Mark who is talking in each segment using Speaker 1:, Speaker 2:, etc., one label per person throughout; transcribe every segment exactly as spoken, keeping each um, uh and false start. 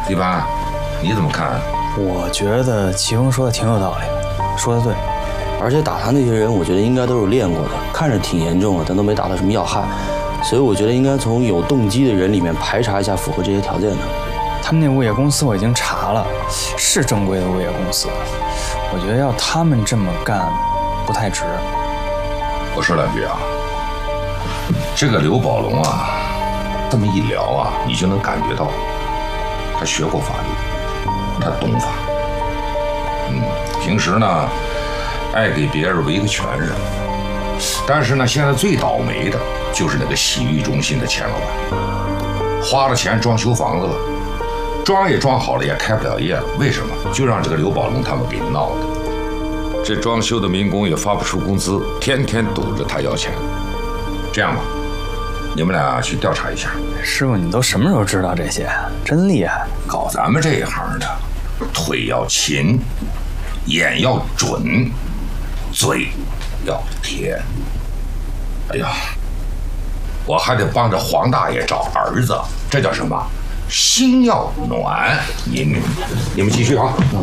Speaker 1: 一般，你怎么看？
Speaker 2: 我觉得齐峰说的挺有道理，说的对。
Speaker 3: 而且打他那些人，我觉得应该都是练过的，看着挺严重的，但都没打到什么要害，所以我觉得应该从有动机的人里面排查一下符合这些条件的。
Speaker 2: 他们那物业公司我已经查了，是正规的物业公司，我觉得要他们这么干，不太值。
Speaker 1: 我说两句啊，这个刘宝龙啊，这么一聊啊，你就能感觉到，他学过法律，他懂法。嗯，平时呢，爱给别人维个权人，但是呢，现在最倒霉的就是那个洗浴中心的钱老板，花了钱装修房子了，装也装好了，也开不了业了。为什么？就让这个刘宝龙他们给闹的。这装修的民工也发不出工资，天天堵着他要钱。这样吧，你们俩去调查一下。
Speaker 2: 师傅，你都什么时候知道这些？真厉害！
Speaker 1: 搞咱们这一行的，腿要勤，眼要准，嘴要甜。哎呀，我还得帮着黄大爷找儿子，这叫什么？心要暖。你们你们继续啊。嗯。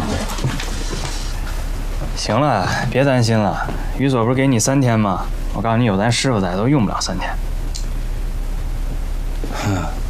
Speaker 2: 行了，别担心了。于所不是给你三天吗？我告诉你，有咱师傅在，都用不了三天。
Speaker 3: 哼。